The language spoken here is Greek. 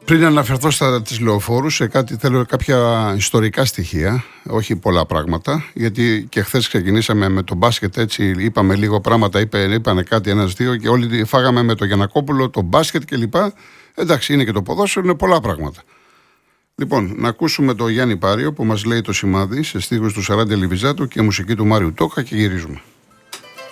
Πριν αναφερθώ της λεωφόρου, σε κάτι θέλω κάποια ιστορικά στοιχεία, όχι πολλά πράγματα, γιατί και χθες ξεκινήσαμε με το μπάσκετ, έτσι είπαμε λίγο πράγματα, είπανε κάτι ένας-δύο και όλοι φάγαμε με το Γιαννακόπουλο, το μπάσκετ κλπ. Εντάξει, είναι και το ποδόσφαιρο, είναι πολλά πράγματα. Λοιπόν, να ακούσουμε το Γιάννη Πάριο που μας λέει το σημάδι σε στίχους του Σαράντι Λιβιζάτου και μουσική του Μάριου Τόκα και γυρίζουμε.